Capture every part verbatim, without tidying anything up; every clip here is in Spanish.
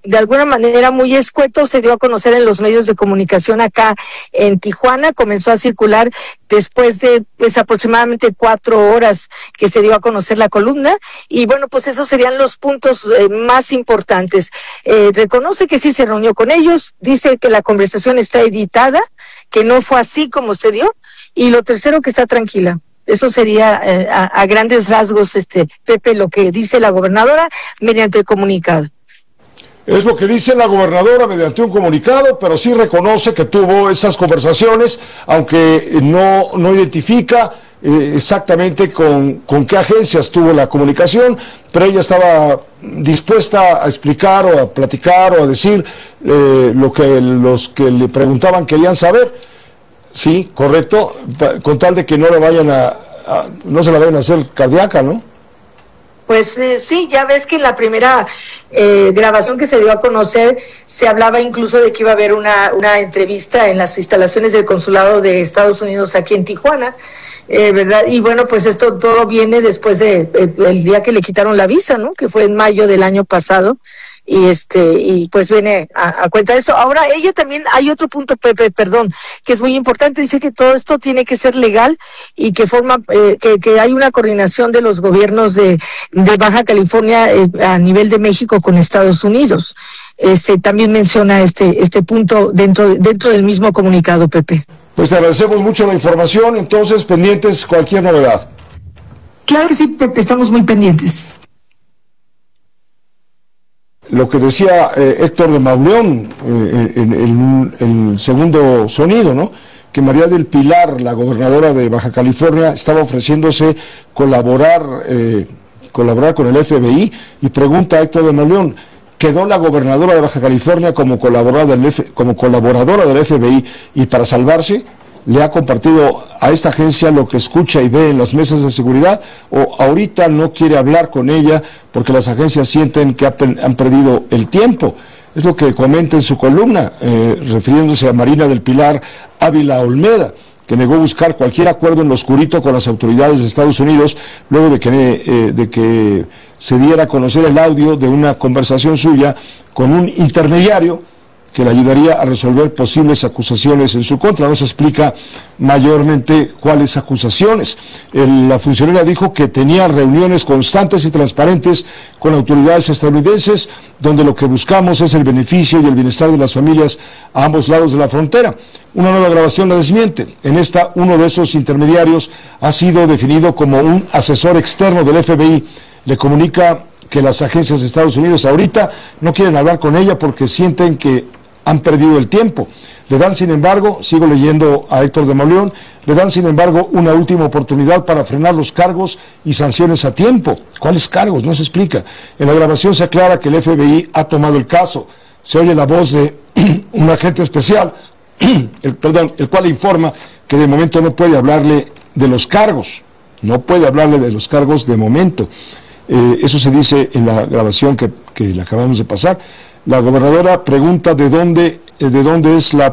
de alguna manera muy escueto, se dio a conocer en los medios de comunicación acá en Tijuana, comenzó a circular después de pues aproximadamente cuatro horas que se dio a conocer la columna, y bueno, pues esos serían los puntos eh, más importantes. Eh, reconoce que sí se reunió con ellos, dice que la conversación está editada, que no fue así como se dio, y lo tercero, que está tranquila. Eso sería eh, a, a grandes rasgos, este Pepe, lo que dice la gobernadora mediante el comunicado. Es lo que dice la gobernadora mediante un comunicado, pero sí reconoce que tuvo esas conversaciones, aunque no, no identifica eh, exactamente con, con qué agencias tuvo la comunicación, pero ella estaba dispuesta a explicar o a platicar o a decir eh, lo que los que le preguntaban querían saber. Sí, correcto, con tal de que no le vayan a, a no se la vayan a hacer cardíaca, ¿no? Pues eh, sí, ya ves que en la primera eh, grabación que se dio a conocer se hablaba incluso de que iba a haber una, una entrevista en las instalaciones del consulado de Estados Unidos aquí en Tijuana, eh, ¿verdad? Y bueno, pues esto todo viene después de eh, el día que le quitaron la visa, ¿no? Que fue en mayo del año pasado. Y este, y pues viene a, a cuenta de eso. Ahora, ella también, hay otro punto, Pepe, perdón, que es muy importante, dice que todo esto tiene que ser legal y que forma, eh, que, que hay una coordinación de los gobiernos de, de Baja California eh, a nivel de México con Estados Unidos. Este, también menciona este, este punto dentro, dentro del mismo comunicado, Pepe. Pues te agradecemos mucho la información, entonces pendientes cualquier novedad. Claro que sí, Pepe, estamos muy pendientes. Lo que decía eh, Héctor de Mauleón eh, en, en, en el segundo sonido, ¿no? Que María del Pilar, la gobernadora de Baja California, estaba ofreciéndose colaborar, eh, colaborar con el F B I, y pregunta a Héctor de Mauleón, ¿quedó la gobernadora de Baja California como colaboradora del F, como colaboradora del F B I y para salvarse le ha compartido a esta agencia lo que escucha y ve en las mesas de seguridad, o ahorita no quiere hablar con ella porque las agencias sienten que han perdido el tiempo? Es lo que comenta en su columna, eh, refiriéndose a Marina del Pilar Ávila Olmeda, que negó buscar cualquier acuerdo en lo oscurito con las autoridades de Estados Unidos luego de que, eh, de que se diera a conocer el audio de una conversación suya con un intermediario que le ayudaría a resolver posibles acusaciones en su contra. No se explica mayormente cuáles acusaciones. El, la funcionaria dijo que tenía reuniones constantes y transparentes con autoridades estadounidenses, donde lo que buscamos es el beneficio y el bienestar de las familias a ambos lados de la frontera. Una nueva grabación la desmiente. En esta, uno de esos intermediarios ha sido definido como un asesor externo del F B I. Le comunica que las agencias de Estados Unidos ahorita no quieren hablar con ella porque sienten que han perdido el tiempo. Le dan, sin embargo, sigo leyendo a Héctor de Mauleón, le dan, sin embargo, una última oportunidad para frenar los cargos y sanciones a tiempo. ¿Cuáles cargos? No se explica. En la grabación se aclara que el F B I ha tomado el caso. Se oye la voz de un agente especial, el, perdón, el cual informa que de momento no puede hablarle de los cargos. No puede hablarle de los cargos de momento. Eh, eso se dice en la grabación que, que le acabamos de pasar. La gobernadora pregunta de dónde, eh, de dónde es la,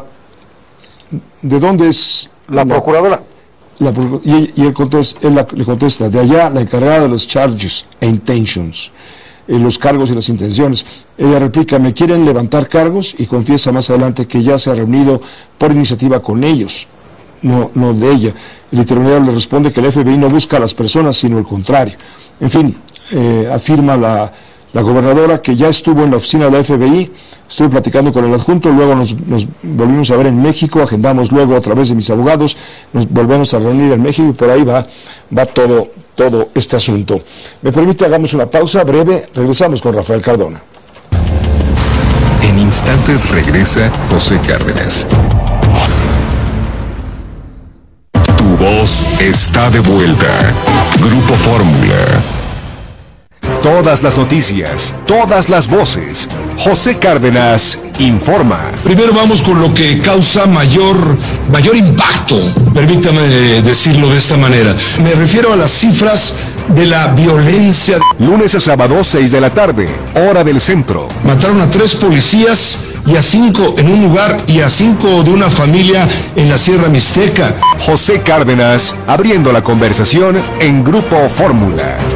de dónde es la, la procuradora. La, y, y él, contesta, él la, le contesta, de allá la encargada de los charges e intentions, eh, los cargos y las intenciones. Ella replica, me quieren levantar cargos, y confiesa más adelante que ya se ha reunido por iniciativa con ellos, no, no de ella. El intermediario le responde que el F B I no busca a las personas, sino el contrario. En fin, eh, afirma la, la gobernadora que ya estuvo en la oficina de la F B I, estuve platicando con el adjunto, luego nos, nos volvimos a ver en México, agendamos luego a través de mis abogados, nos volvemos a reunir en México, y por ahí va, va todo, todo este asunto. Me permite, hagamos una pausa breve, regresamos con Rafael Cardona. En instantes regresa José Cárdenas. Tu voz está de vuelta. Grupo Fórmula. Todas las noticias, todas las voces. José Cárdenas informa. Primero vamos con lo que causa mayor, mayor impacto, permítame decirlo de esta manera. Me refiero a las cifras de la violencia. Lunes a sábado, seis de la tarde, hora del centro. Mataron a tres policías y a cinco en un lugar y a cinco de una familia en la Sierra Mixteca. José Cárdenas abriendo la conversación en Grupo Fórmula.